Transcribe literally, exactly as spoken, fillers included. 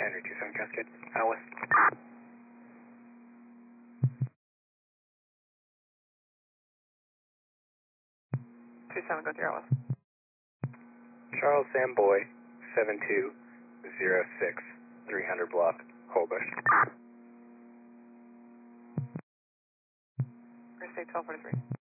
Henry two seven Cascade, out west. two seven, go through out west. Charles Samboy, seven two zero six, three hundred block, Holbush. Interstate twelve forty-three.